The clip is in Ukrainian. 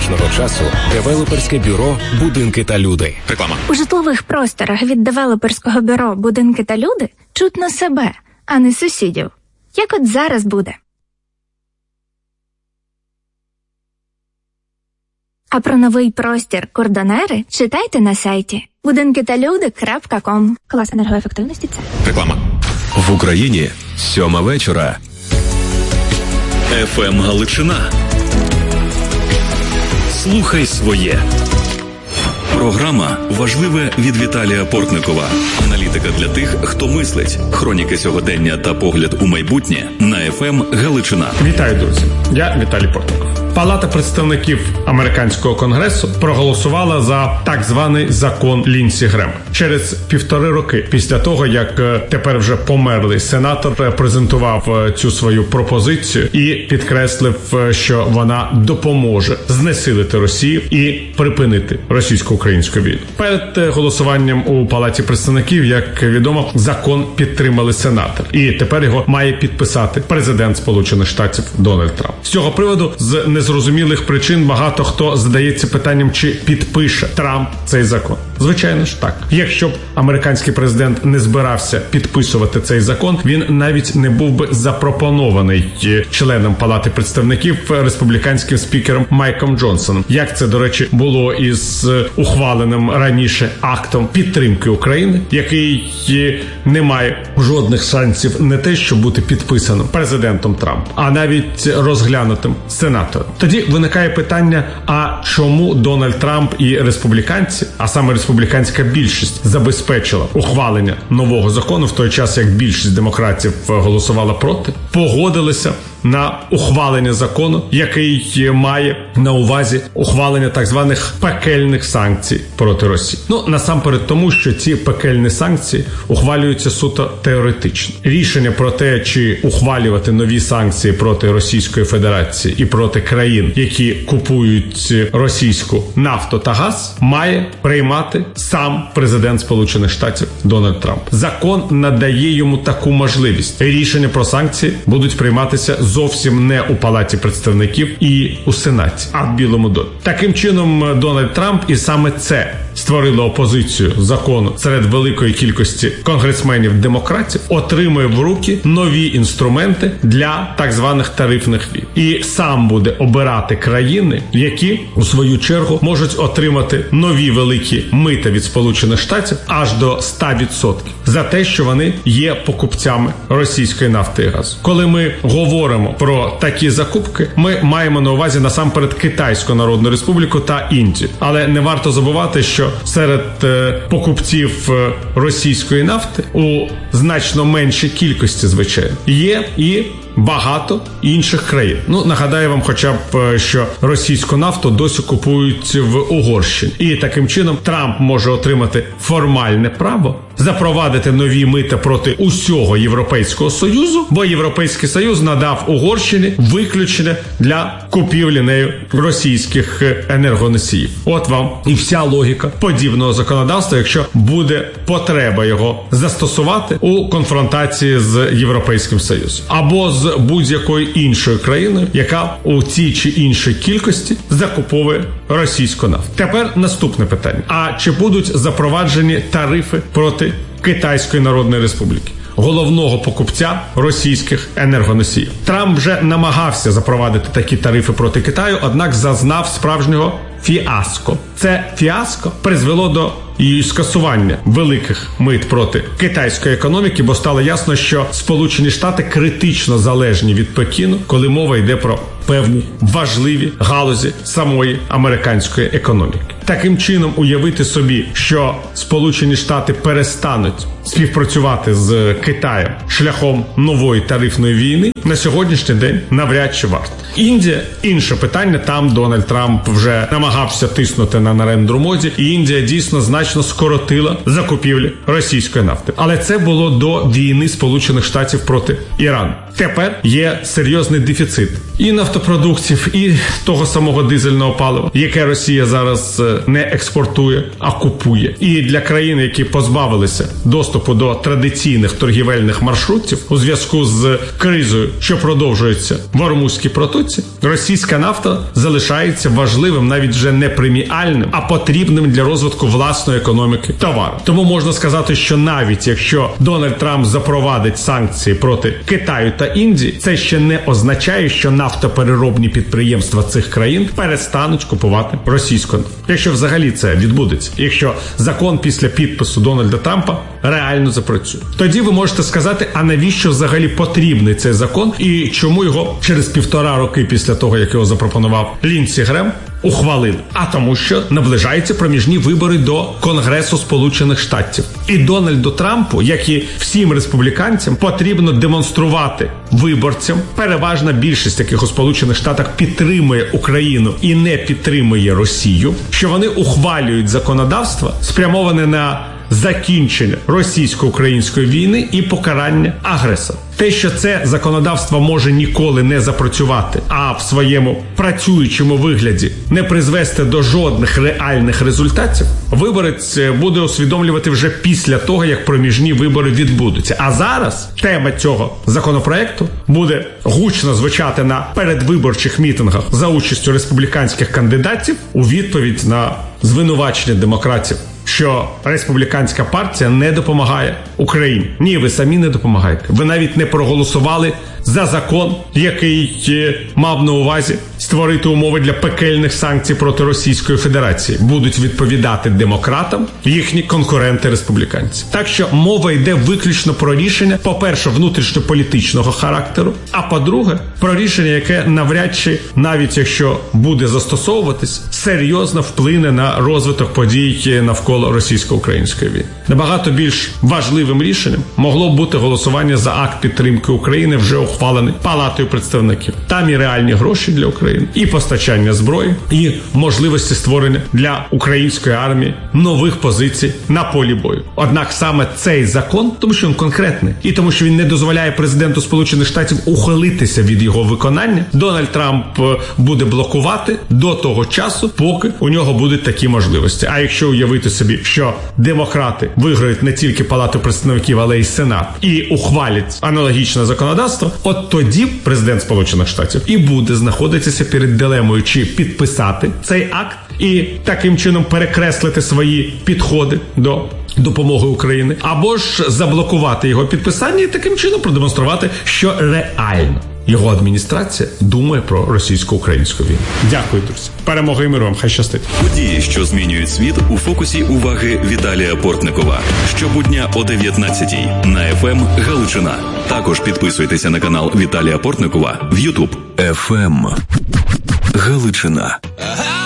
сучасного часу девелоперське бюро «Будинки та люди». Реклама. У житлових просторах від девелоперського бюро «Будинки та люди» чутно себе, а не сусідів. Як от зараз буде. А про новий простір «Кордонери» читайте на сайті budinkitalude.com. Клас енергоефективності – це. Реклама. В Україні 7 вечора. ФМ Галичина. Слухай своє. Програма «Важливе» від Віталія Портникова. Аналітика для тих, хто мислить. Хроніки сьогодення та погляд у майбутнє на ФМ Галичина. Вітаю, друзі. Я Віталій Портников. Палата представників американського конгресу проголосувала за так званий закон Лінсі Грема. Через 1,5 роки після того, як тепер вже померлий сенатор презентував цю свою пропозицію і підкреслив, що вона допоможе знесилити Росію і припинити російсько-українську війну. Перед голосуванням у Палаті представників, як відомо, закон підтримали сенатор. І тепер його має підписати президент Сполучених Штатів Дональд Трамп. З цього приводу, з незрозумілих причин, багато хто задається питанням, чи підпише Трамп цей закон. Звичайно ж так. Якщо б американський президент не збирався підписувати цей закон, він навіть не був би запропонований членом Палати представників республіканським спікером Майком Джонсоном. Як це, до речі, було із ухваленим раніше актом підтримки України, який не має жодних шансів не те, щоб бути підписаним президентом Трампом, а навіть розглянутим сенатором. Тоді виникає питання, а чому Дональд Трамп і республіканці, а саме республіканська більшість, забезпечила ухвалення нового закону в той час, як більшість демократів голосувала проти, погодилися на ухвалення закону, який має на увазі ухвалення так званих пекельних санкцій проти Росії. Насамперед тому, що ці пекельні санкції ухвалюються суто теоретично. Рішення про те, чи ухвалювати нові санкції проти Російської Федерації і проти країн, які купують російську нафту та газ, має приймати сам президент Сполучених Штатів Дональд Трамп. Закон надає йому таку можливість. Рішення про санкції будуть прийматися зовсім не у Палаті представників і у Сенаті, а в Білому домі. Таким чином, Дональд Трамп, і саме це створило опозицію закону серед великої кількості конгресменів-демократів, отримує в руки нові інструменти для так званих тарифних війн. І сам буде обирати країни, які, у свою чергу, можуть отримати нові великі мита від Сполучених Штатів аж до 100% за те, що вони є покупцями російської нафти і газу. Коли ми говоримо про такі закупки, ми маємо на увазі насамперед Китайську Народну Республіку та Індію. Але не варто забувати, що серед покупців російської нафти у значно меншій кількості, звичайно, є і багато інших країн. Нагадаю вам хоча б, що російську нафту досі купують в Угорщині. І таким чином Трамп може отримати формальне право запровадити нові мита проти усього Європейського Союзу, бо Європейський Союз надав Угорщині виключення для купівлі нею російських енергоносіїв. От вам і вся логіка подібного законодавства, якщо буде потреба його застосувати у конфронтації з Європейським Союзом. Або з будь-якою іншою країною, яка у цій чи іншій кількості закуповує російську нафту. Тепер наступне питання. А чи будуть запроваджені тарифи проти Китайської Народної Республіки, головного покупця російських енергоносіїв? Трамп вже намагався запровадити такі тарифи проти Китаю, однак зазнав справжнього фіаско. Це фіаско призвело до і скасування великих мит проти китайської економіки, бо стало ясно, що Сполучені Штати критично залежні від Пекіну, коли мова йде про певні важливі галузі самої американської економіки. Таким чином, уявити собі, що Сполучені Штати перестануть співпрацювати з Китаєм шляхом нової тарифної війни, на сьогоднішній день навряд чи варто. Індія – інше питання, там Дональд Трамп вже намагався тиснути на Нарендру Моді, і Індія дійсно значно скоротила закупівлі російської нафти. Але це було до війни Сполучених Штатів проти Ірану. тепер є серйозний дефіцит і нафтопродуктів, і того самого дизельного палива, яке Росія зараз не експортує, а купує. І для країн, які позбавилися доступу до традиційних торгівельних маршрутів у зв'язку з кризою, що продовжується в Ормузькій протоці, російська нафта залишається важливим, навіть вже не преміальним, а потрібним для розвитку власної економіки товаром. Тому можна сказати, що навіть якщо Дональд Трамп запровадить санкції проти Китаю та Індії, це ще не означає, що нафтопереробні підприємства цих країн перестануть купувати російську нафту. Якщо взагалі це відбудеться, якщо закон після підпису Дональда Трампа реально запрацює. Тоді ви можете сказати, а навіщо взагалі потрібний цей закон і чому його через 1,5 роки після того, як його запропонував Ліндсі Грем, ухвалили. А тому, що наближаються проміжні вибори до Конгресу Сполучених Штатів. І Дональду Трампу, як і всім республіканцям, потрібно демонструвати виборцям, переважна більшість яких у Сполучених Штатах підтримує Україну і не підтримує Росію, що вони ухвалюють законодавство, спрямоване на закінчення російсько-української війни і покарання агресора. Те, що це законодавство може ніколи не запрацювати, а в своєму працюючому вигляді не призвести до жодних реальних результатів, виборець буде усвідомлювати вже після того, як проміжні вибори відбудуться. А зараз тема цього законопроекту буде гучно звучати на передвиборчих мітингах за участю республіканських кандидатів у відповідь на звинувачення демократів, що республіканська партія не допомагає Україні. Ні, ви самі не допомагаєте. Ви навіть не проголосували за закон, який мав на увазі створити умови для пекельних санкцій проти Російської Федерації. Будуть відповідати демократам їхні конкуренти-республіканці. Так що мова йде виключно про рішення, по-перше, внутрішньополітичного характеру, а по-друге, про рішення, яке навряд чи, навіть якщо буде застосовуватись, серйозно вплине на розвиток подій навколо російсько-української війни. Набагато більш важливим рішенням могло б бути голосування за акт підтримки України, вже ухвалений Палатою представників. Там і реальні гроші для України, і постачання зброї, і можливості створення для української армії нових позицій на полі бою. Однак саме цей закон, тому що він конкретний, і тому що він не дозволяє президенту Сполучених Штатів ухилитися від його виконання, Дональд Трамп буде блокувати до того часу, поки у нього будуть такі можливості. А якщо уявити собі, що демократи виграють не тільки Палату представників, але й Сенат, і ухвалять аналогічне законодавство, от тоді президент Сполучених Штатів і буде знаходитися перед дилемою, чи підписати цей акт і таким чином перекреслити свої підходи до допомоги Україні, або ж заблокувати його підписання і таким чином продемонструвати, що реально його адміністрація думає про російсько-українську війну. Дякую, друзі. Перемоги і миру вам. Хай щастить. Події, що змінюють світ, у фокусі уваги Віталія Портникова. Щобудня о 19-й на ФМ Галичина. Також підписуйтеся на канал Віталія Портникова в YouTube. ФМ Галичина. Ага.